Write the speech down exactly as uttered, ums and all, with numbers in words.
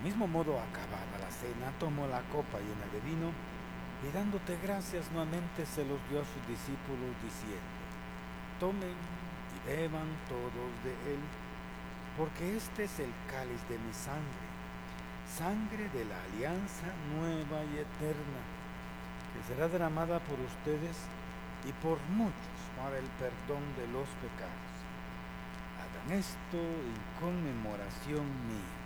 mismo modo, acabada la cena, tomó la copa llena de vino y dándote gracias nuevamente se los dio a sus discípulos diciendo: tomen y beban todos de él, porque este es el cáliz de mi sangre, sangre de la alianza nueva y eterna, que será derramada por ustedes y por muchos para el perdón de los pecados. Hagan esto en conmemoración mía.